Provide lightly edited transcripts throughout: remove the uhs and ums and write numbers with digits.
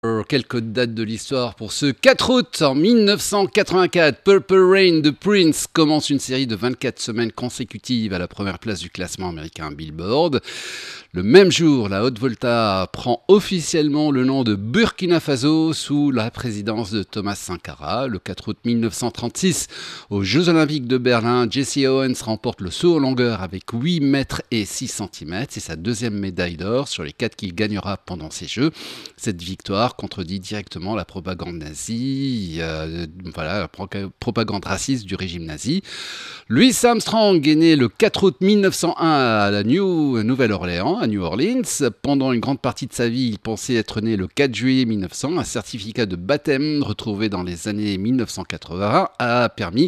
Quelques dates de l'histoire pour ce 4 août en 1984. Purple Rain de Prince commence une série de 24 semaines consécutives à la première place du classement américain Billboard. Le même jour, la Haute Volta prend officiellement le nom de Burkina Faso sous la présidence de Thomas Sankara. Le 4 août 1936, aux Jeux Olympiques de Berlin, Jesse Owens remporte le saut en longueur avec 8 mètres et 6 cm. C'est sa deuxième médaille d'or sur les 4 qu'il gagnera pendant ces Jeux. Cette victoire contredit directement la propagande nazie, la propagande raciste du régime nazi. Louis Armstrong est né le 4 août 1901 à la Nouvelle-Orléans, à New Orleans. Pendant une grande partie de sa vie, il pensait être né le 4 juillet 1900. Un certificat de baptême retrouvé dans les années 1980 a permis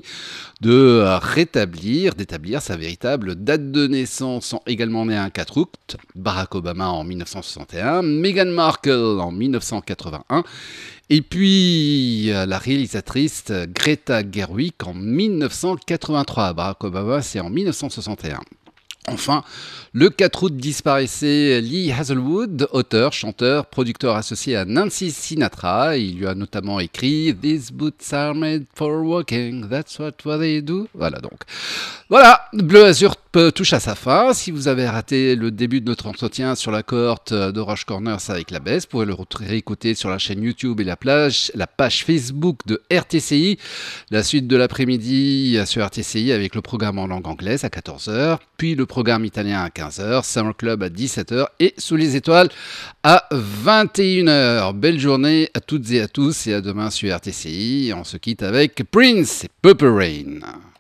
d'établir sa véritable date de naissance. Sont également nés un 4 août, Barack Obama en 1961, Meghan Markle en 1981, et puis la réalisatrice Greta Gerwig en 1983. Barack Obama, c'est en 1961. Enfin, le 4 août disparaissait Lee Hazelwood, auteur, chanteur, producteur associé à Nancy Sinatra. Il lui a notamment écrit « These boots are made for walking, that's what they do ». Voilà donc. Voilà, Bleu Azur touche à sa fin. Si vous avez raté le début de notre entretien sur la cohorte d'Orange Corners avec la baisse, vous pourrez le réécouter sur la chaîne YouTube et la page Facebook de RTCI. La suite de l'après-midi sur RTCI avec le programme en langue anglaise à 14h, puis le programme italien à 15h, Summer Club à 17h et Sous les étoiles à 21h. Belle journée à toutes et à tous et à demain sur RTCI. On se quitte avec Prince et Purple Rain.